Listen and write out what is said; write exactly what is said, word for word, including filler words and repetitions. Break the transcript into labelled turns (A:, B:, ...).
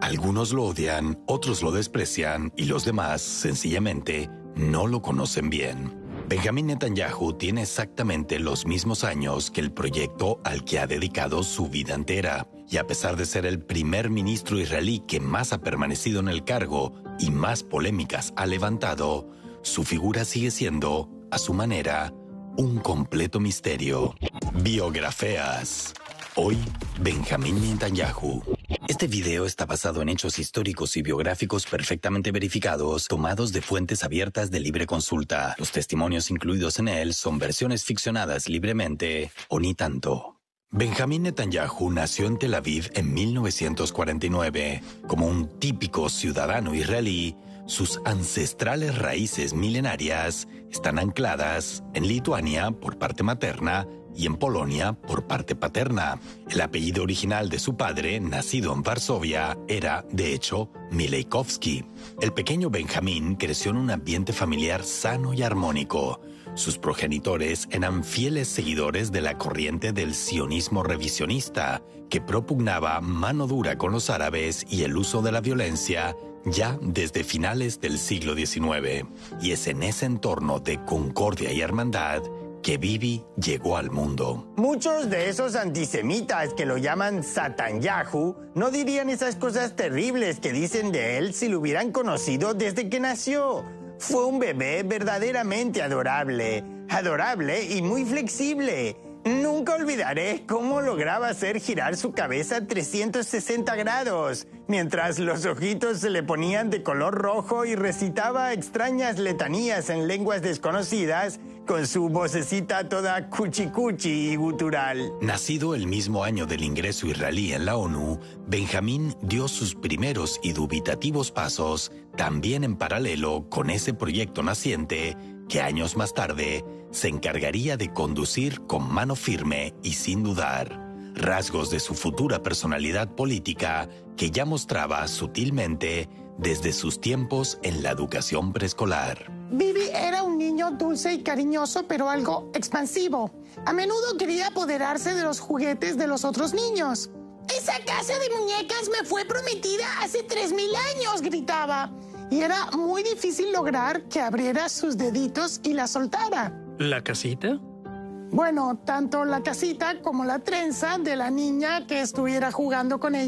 A: Algunos lo odian, otros lo desprecian y los demás, sencillamente, no lo conocen bien. Benjamín Netanyahu tiene exactamente los mismos años que el proyecto al que ha dedicado su vida entera. Y a pesar de ser el primer ministro israelí que más ha permanecido en el cargo y más polémicas ha levantado, su figura sigue siendo, a su manera, un completo misterio. Biografías. Hoy, Benjamín Netanyahu. Este video está basado en hechos históricos y biográficos perfectamente verificados, tomados de fuentes abiertas de libre consulta. Los testimonios incluidos en él son versiones ficcionadas libremente, o ni tanto. Benjamín Netanyahu nació en Tel Aviv en mil novecientos cuarenta y nueve. Como un típico ciudadano israelí, sus ancestrales raíces milenarias están ancladas en Lituania por parte materna y en Polonia por parte paterna. El apellido original de su padre, nacido en Varsovia, era, de hecho, Milejkovski. El pequeño Benjamín creció en un ambiente familiar sano y armónico. Sus progenitores eran fieles seguidores de la corriente del sionismo revisionista, que propugnaba mano dura con los árabes y el uso de la violencia ya desde finales del siglo diecinueve. Y es en ese entorno de concordia y hermandad que Bibi llegó al mundo.
B: Muchos de esos antisemitas que lo llaman Satanyahu no dirían esas cosas terribles que dicen de él si lo hubieran conocido desde que nació. Fue un bebé verdaderamente adorable, adorable y muy flexible. Nunca olvidaré cómo lograba hacer girar su cabeza trescientos sesenta grados, mientras los ojitos se le ponían de color rojo y recitaba extrañas letanías en lenguas desconocidas con su vocecita toda cuchicuchi y gutural.
A: Nacido el mismo año del ingreso israelí en la ONU, Benjamín dio sus primeros y dubitativos pasos también en paralelo con ese proyecto naciente que años más tarde se encargaría de conducir con mano firme y sin dudar. Rasgos de su futura personalidad política que ya mostraba sutilmente desde sus tiempos en la educación preescolar.
C: Bibi era un niño dulce y cariñoso, pero algo expansivo. A menudo quería apoderarse de los juguetes de los otros niños. «Esa casa de muñecas me fue prometida hace tres mil años», gritaba. Y era muy difícil lograr que abriera sus deditos y la soltara.
D: ¿La casita?
C: Bueno, tanto la casita como la trenza de la niña que estuviera jugando con ella.